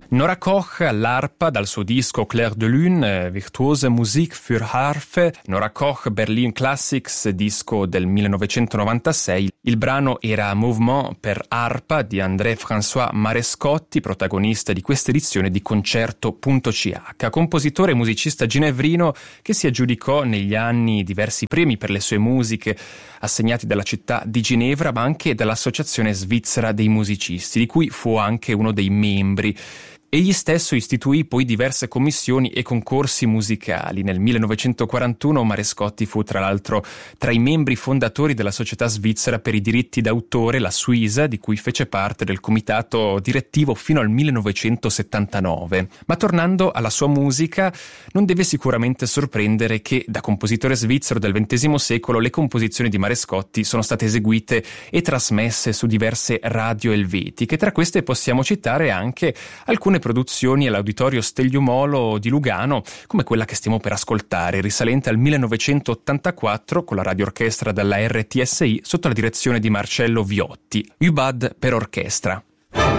Nora Koch all'arpa dal suo disco Clair de Lune, Virtuose Musik für Harfe. Nora Koch, Berlin Classics, disco del 1996. Il brano era Mouvement per arpa di André-François Marescotti, protagonista di questa edizione di Concerto.ch, compositore e musicista ginevrino che si aggiudicò negli anni diversi premi per le sue musiche assegnati dalla città di Ginevra, ma anche dall'Associazione Svizzera dei Musicisti, di cui fu anche uno dei membri. Egli stesso istituì poi diverse commissioni e concorsi musicali. Nel 1941 Marescotti fu tra l'altro tra i membri fondatori della Società Svizzera per i diritti d'autore, la Suisa, di cui fece parte del comitato direttivo fino al 1979. Ma tornando alla sua musica, non deve sicuramente sorprendere che da compositore svizzero del XX secolo le composizioni di Marescotti sono state eseguite e trasmesse su diverse radio elvetiche. Tra queste possiamo citare anche alcune produzioni all'Auditorio Stegliumolo di Lugano, come quella che stiamo per ascoltare, risalente al 1984 con la radioorchestra della RTSI sotto la direzione di Marcello Viotti, UBAD per orchestra.